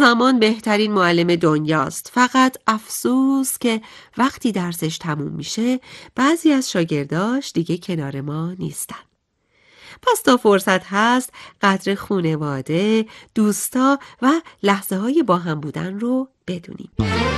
زمان بهترین معلم دنیاست. فقط افسوس که وقتی درسش تموم میشه بعضی از شاگرداش دیگه کنار ما نیستن. پس تا فرصت هست قدر خانواده، دوستا و لحظه های با هم بودن رو بدونیم.